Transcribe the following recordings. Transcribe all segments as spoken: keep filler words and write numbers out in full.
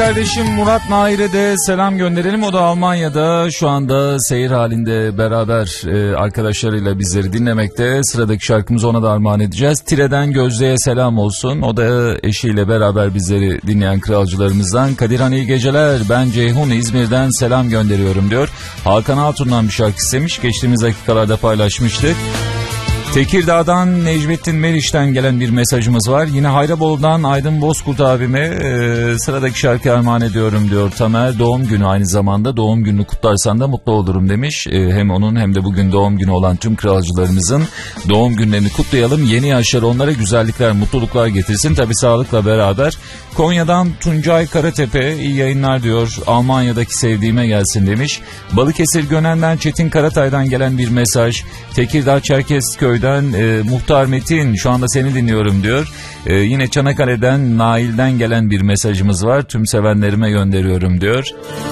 Kardeşim Murat Nahir'e de selam gönderelim. O da Almanya'da şu anda seyir halinde, beraber e, arkadaşlarıyla bizleri dinlemekte. Sıradaki şarkımızı ona da armağan edeceğiz. Tire'den Gözde'ye selam olsun. O da eşiyle beraber bizleri dinleyen kralcılarımızdan. Kadirhan iyi geceler, ben Ceyhun İzmir'den selam gönderiyorum diyor. Hakan Altun'dan bir şarkı istemiş. Geçtiğimiz dakikalarda paylaşmıştık. Tekirdağ'dan Necmettin Meriç'ten gelen bir mesajımız var. Yine Hayrabolu'dan Aydın Bozkurt abime e, sıradaki şarkı armağan ediyorum diyor Tamer. Doğum günü aynı zamanda, doğum gününü kutlarsan da mutlu olurum demiş. E, hem onun hem de bugün doğum günü olan tüm kralcılarımızın doğum günlerini kutlayalım. Yeni yaşlar onlara güzellikler, mutluluklar getirsin. Tabii sağlıkla beraber. Konya'dan Tuncay Karatepe iyi yayınlar diyor. Almanya'daki sevdiğime gelsin demiş. Balıkesir Gönen'den Çetin Karatay'dan gelen bir mesaj. Tekirdağ Çerkezköy E, Muhtar Metin şu anda seni dinliyorum diyor. E, yine Çanakkale'den Nail'den gelen bir mesajımız var. Tüm sevenlerime gönderiyorum diyor.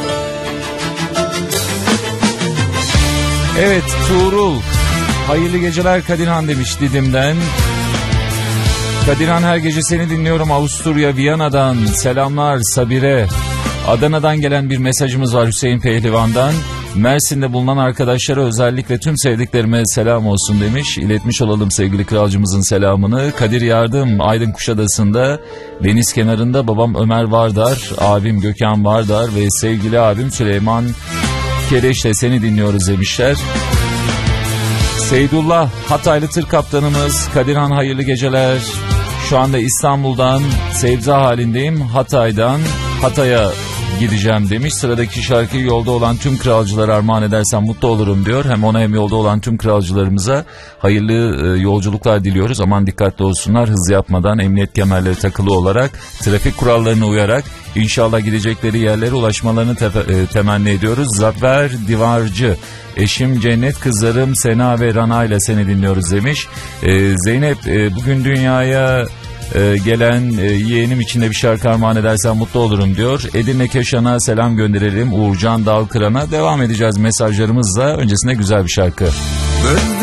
Evet, Tuğrul hayırlı geceler Kadirhan demiş Didim'den. Kadirhan her gece seni dinliyorum Avusturya Viyana'dan selamlar Sabire. Adana'dan gelen bir mesajımız var Hüseyin Pehlivan'dan. Mersin'de bulunan arkadaşlara özellikle tüm sevdiklerime selam olsun demiş. İletmiş olalım sevgili kralcımızın selamını. Kadir Yardım Aydın Kuşadası'nda deniz kenarında babam Ömer Vardar, abim Gökhan Vardar ve sevgili abim Süleyman Kereş'le seni dinliyoruz demişler. Seydullah Hataylı tır kaptanımız Kadirhan hayırlı geceler. Şu anda İstanbul'dan sebza halindeyim, Hatay'dan Hatay'a gideceğim demiş. Sıradaki şarkıyı yolda olan tüm kralcılara armağan edersem mutlu olurum diyor. Hem ona hem yolda olan tüm kralcılarımıza hayırlı e, yolculuklar diliyoruz. Aman dikkatli olsunlar, hız yapmadan, emniyet kemerleri takılı olarak, trafik kurallarına uyarak inşallah gidecekleri yerlere ulaşmalarını te- e, temenni ediyoruz. Zafer Divarcı eşim Cennet, kızlarım Sena ve Rana ile seni dinliyoruz demiş. E, Zeynep e, bugün dünyaya Ee, gelen e, yeğenim için de bir şarkı armağan edersen mutlu olurum diyor. Edirne Keşan'a selam gönderelim. Uğurcan Dalkıran'a devam edeceğiz mesajlarımızla. Öncesinde güzel bir şarkı.